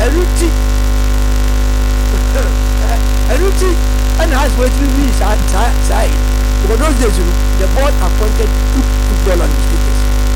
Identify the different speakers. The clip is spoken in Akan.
Speaker 1: ẹrútì ẹrútì ẹna has for three weeks at side because those days you know the board appointed football administrators